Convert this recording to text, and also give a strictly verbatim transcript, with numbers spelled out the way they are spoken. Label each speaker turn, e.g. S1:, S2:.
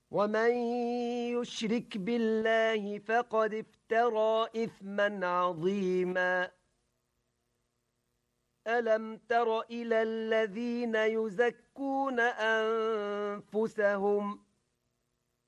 S1: ومن يشرك بالله فقد افترى إثما عظيما ألم تر إلى الذين يزكون أنفسهم